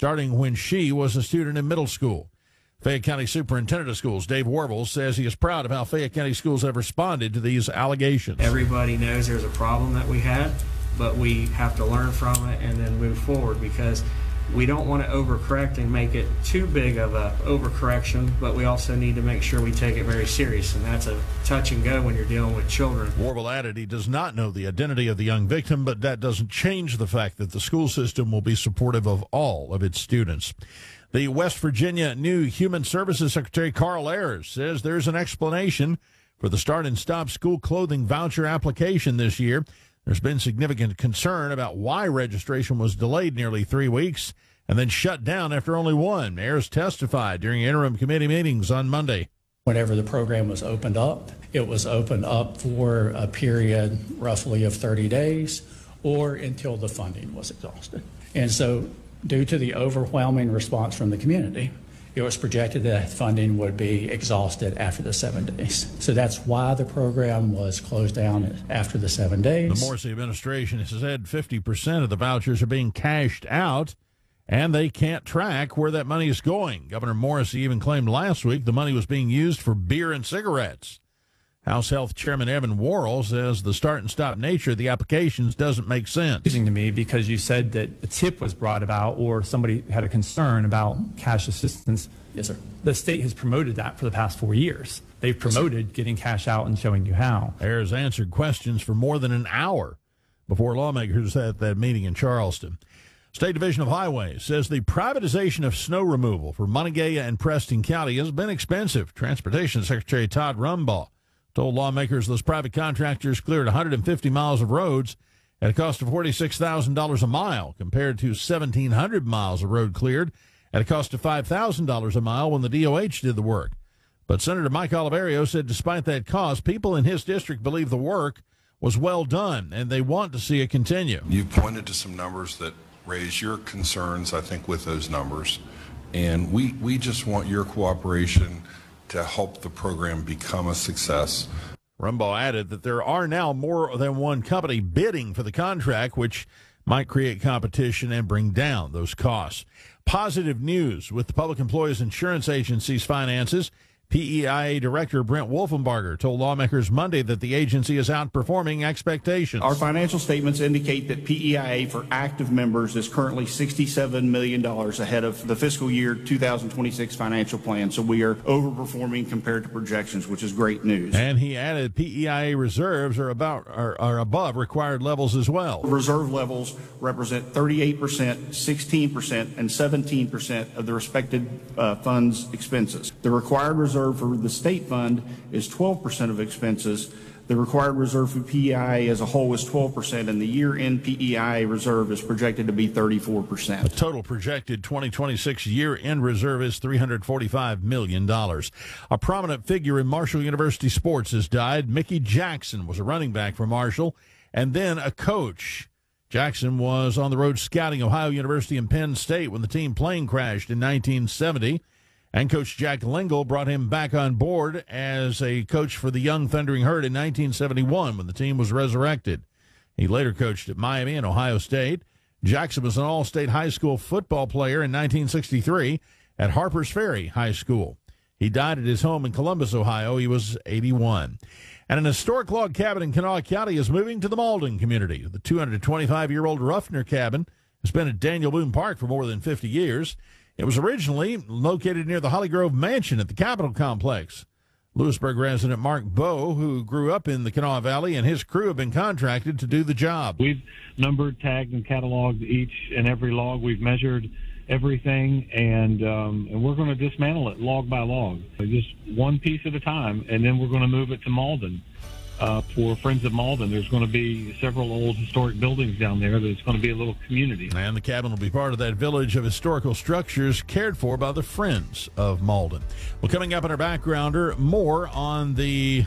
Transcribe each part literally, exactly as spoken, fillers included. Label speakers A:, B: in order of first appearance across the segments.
A: starting when she was a student in middle school. Fayette County Superintendent of Schools Dave Warble says he is proud of how Fayette County schools have responded to these allegations.
B: Everybody knows there's a problem that we had, but we have to learn from it and then move forward, because we don't want to overcorrect and make it too big of a overcorrection, but we also need to make sure we take it very serious, and that's a touch and go when you're dealing with children.
A: Warble added he does not know the identity of the young victim, but that doesn't change the fact that the school system will be supportive of all of its students. The West Virginia new Human Services Secretary Carl Ayers says there's an explanation for the Start and Stop school clothing voucher application this year. There's been significant concern about why registration was delayed nearly three weeks and then shut down after only one. Ayers testified during interim committee meetings on Monday.
C: Whenever the program was opened up, it was opened up for a period roughly of thirty days or until the funding was exhausted. And so due to the overwhelming response from the community, it was projected that funding would be exhausted after the seven days. So that's why the program was closed down after the seven days.
A: The Morrissey administration has said fifty percent of the vouchers are being cashed out, and they can't track where that money is going. Governor Morrissey even claimed last week the money was being used for beer and cigarettes. House Health Chairman Evan Worrell says the start and stop nature of the applications doesn't make sense.
D: Confusing to me, because you said that a tip was brought about or somebody had a concern about cash assistance.
C: Yes, sir.
D: The state has promoted that for the past four years. They've promoted yes, getting cash out and showing you how.
A: Ayers answered questions for more than an hour before lawmakers at that meeting in Charleston. State Division of Highways says the privatization of snow removal for Montague and Preston County has been expensive. Transportation Secretary Todd Rumbaugh told lawmakers those private contractors cleared one hundred fifty miles of roads at a cost of forty-six thousand dollars a mile, compared to seventeen hundred miles of road cleared at a cost of five thousand dollars a mile when the D O H did the work. But Senator Mike Oliverio said despite that cost, people in his district believe the work was well done, and they want to see it continue.
E: You've pointed to some numbers that raise your concerns, I think, with those numbers. And we, we just want your cooperation to help the program become a success.
A: Rumbaugh added that there are now more than one company bidding for the contract, which might create competition and bring down those costs. Positive news with the Public Employees Insurance Agency's finances. P E I A Director Brent Wolfenbarger told lawmakers Monday that the agency is outperforming expectations.
F: Our financial statements indicate that P E I A for active members is currently sixty-seven million dollars ahead of the fiscal year two thousand twenty-six financial plan. So we are overperforming compared to projections, which is great news.
A: And he added P E I A reserves are about are, are above required levels as well.
F: Reserve levels represent thirty-eight percent, sixteen percent, and seventeen percent of the respected uh, fund's expenses. The required reserve for the state fund is twelve percent of expenses. The required reserve for P E I A as a whole is twelve percent, and the year-end P E I A reserve is projected to be thirty-four percent.
A: The total projected twenty twenty-six year-end reserve is three hundred forty-five million dollars. A prominent figure in Marshall University sports has died. Mickey Jackson was a running back for Marshall and then a coach. Jackson was on the road scouting Ohio University and Penn State when the team plane crashed in nineteen seventy. And Coach Jack Lingle brought him back on board as a coach for the Young Thundering Herd in nineteen seventy-one when the team was resurrected. He later coached at Miami and Ohio State. Jackson was an all-state high school football player in nineteen sixty-three at Harpers Ferry High School. He died at his home in Columbus, Ohio. He was eighty-one. And an historic log cabin in Kanawha County is moving to the Malden community. The two hundred twenty-five-year-old Ruffner cabin has been at Daniel Boone Park for more than fifty years. It was originally located near the Holly Grove Mansion at the Capitol Complex. Lewisburg resident Mark Bowe, who grew up in the Kanawha Valley, and his crew have been contracted to do the job.
G: We've numbered, tagged, and cataloged each and every log. We've measured everything, and um, and we're going to dismantle it log by log, just one piece at a time, and then we're going to move it to Malden. Uh, for Friends of Malden, there's going to be several old historic buildings down there. There's going to be a little community.
A: And the cabin will be part of that village of historical structures cared for by the Friends of Malden. Well, coming up in our backgrounder, more on the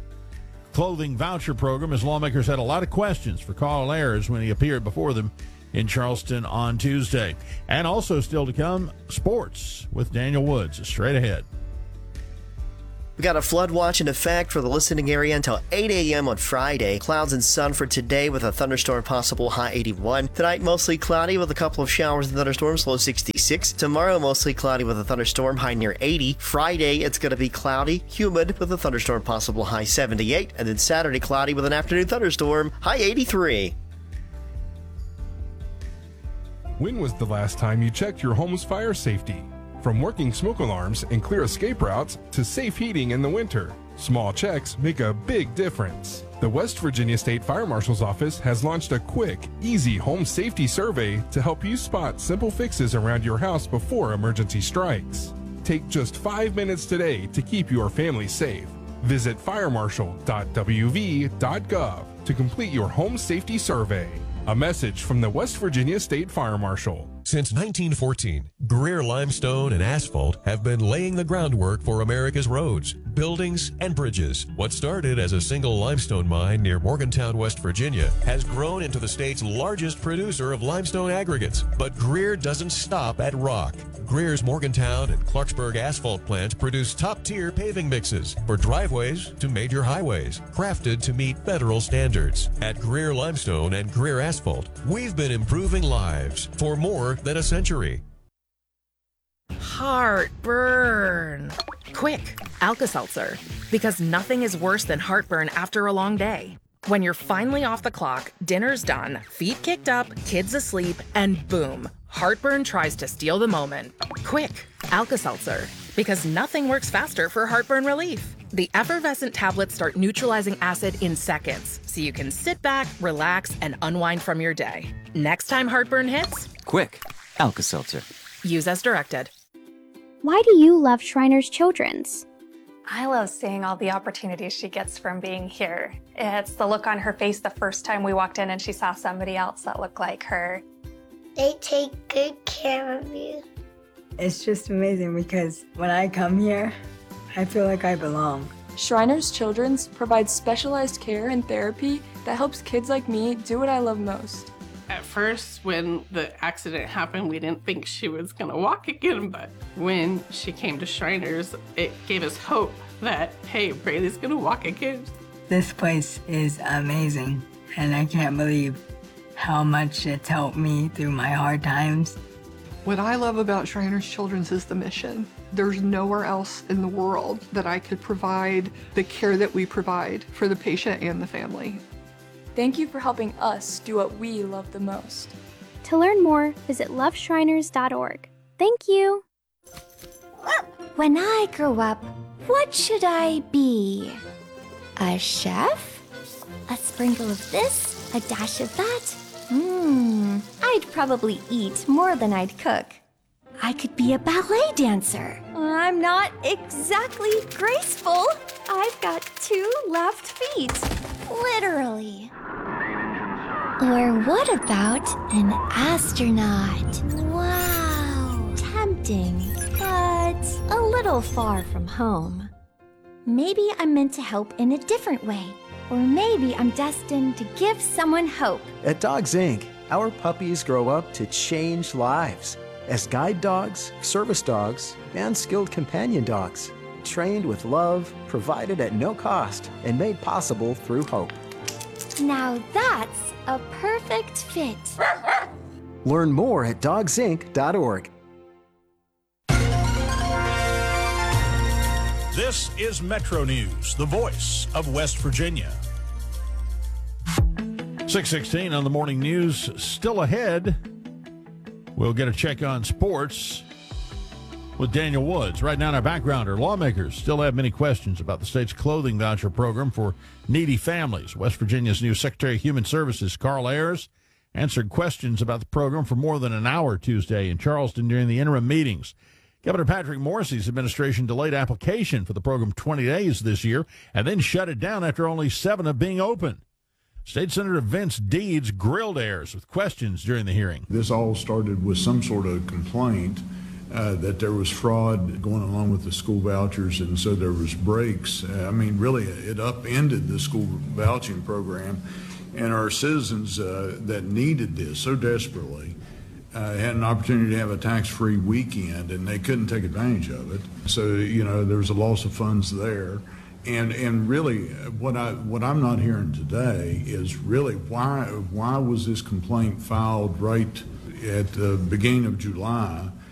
A: clothing voucher program, as lawmakers had a lot of questions for Carl Ayers when he appeared before them in Charleston on Tuesday. And also still to come, sports with Daniel Woods. Straight ahead.
H: We got a flood watch in effect for the listening area until eight a.m. on Friday. Clouds and sun for today with a thunderstorm possible, high eighty-one. Tonight, mostly cloudy with a couple of showers and thunderstorms, low sixty-six. Tomorrow, mostly cloudy with a thunderstorm, high near eighty. Friday, it's going to be cloudy, humid with a thunderstorm possible, high seventy-eight. And then Saturday, cloudy with an afternoon thunderstorm, high eighty-three.
I: When was the last time you checked your home's fire safety? From working smoke alarms and clear escape routes to safe heating in the winter, small checks make a big difference. The West Virginia State Fire Marshal's Office has launched a quick, easy home safety survey to help you spot simple fixes around your house before emergency strikes. Take just five minutes today to keep your family safe. Visit fire marshal dot w v dot gov to complete your home safety survey. A message from the West Virginia State Fire Marshal.
J: Since nineteen fourteen, Greer Limestone and Asphalt have been laying the groundwork for America's roads, buildings, and bridges. What started as a single limestone mine near Morgantown, West Virginia, has grown into the state's largest producer of limestone aggregates. But Greer doesn't stop at rock. Greer's Morgantown and Clarksburg asphalt plants produce top-tier paving mixes for driveways to major highways, crafted to meet federal standards. At Greer Limestone and Greer Asphalt, we've been improving lives for more than a century.
K: Heartburn. Quick, Alka-Seltzer. Because nothing is worse than heartburn after a long day. When you're finally off the clock, dinner's done, feet kicked up, kids asleep, and boom, heartburn tries to steal the moment. Quick, Alka-Seltzer. Because nothing works faster for heartburn relief. The effervescent tablets start neutralizing acid in seconds, so you can sit back, relax, and unwind from your day. Next time heartburn hits,
L: quick, Alka-Seltzer.
K: Use as directed.
M: Why do you love Shriners Children's?
N: I love seeing all the opportunities she gets from being here. It's the look on her face the first time we walked in and she saw somebody else that looked like her.
O: They take good care of you.
P: It's just amazing because when I come here, I feel like I belong.
Q: Shriners Children's provides specialized care and therapy that helps kids like me do what I love most.
R: At first, when the accident happened, we didn't think she was gonna walk again, but when she came to Shriners, it gave us hope that, hey, Braylee's gonna walk again.
P: This place is amazing, and I can't believe how much it's helped me through my hard times.
S: What I love about Shriners Children's is the mission. There's nowhere else in the world that I could provide the care that we provide for the patient and the family.
Q: Thank you for helping us do what we love the most.
M: To learn more, visit love shriners dot org. Thank you.
T: When I grow up, what should I be? A chef? A sprinkle of this, a dash of that? Hmm, I'd probably eat more than I'd cook. I could be a ballet dancer. I'm not exactly graceful. I've got two left feet, literally. Or what about an astronaut? Wow, tempting, but a little far from home. Maybe I'm meant to help in a different way. Or maybe I'm destined to give someone hope.
U: At Dogs Incorporated, our puppies grow up to change lives as guide dogs, service dogs, and skilled companion dogs, trained with love, provided at no cost, and made possible through hope.
T: Now that's a perfect fit.
U: Learn more at dogs inc dot org.
A: This is Metro News, the voice of West Virginia. six sixteen on the morning news. Still ahead, we'll get a check on sports with Daniel Woods. Right now in our backgrounder, lawmakers still have many questions about the state's clothing voucher program for needy families. West Virginia's new Secretary of Human Services, Carl Ayers, answered questions about the program for more than an hour Tuesday in Charleston during the interim meetings. Governor Patrick Morrisey's administration delayed application for the program twenty days this year and then shut it down after only seven of being open. State Senator Vince Deeds grilled Ayers with questions during the hearing.
V: This all started with some sort of complaint uh, that there was fraud going along with the school vouchers, and so there was breaks. Uh, I mean, really, it upended the school vouching program, and our citizens uh, that needed this so desperately uh, had an opportunity to have a tax-free weekend, and they couldn't take advantage of it. So, you know, there was a loss of funds there. And and really, what I what I'm not hearing today is really why why was this complaint filed right at the beginning of July,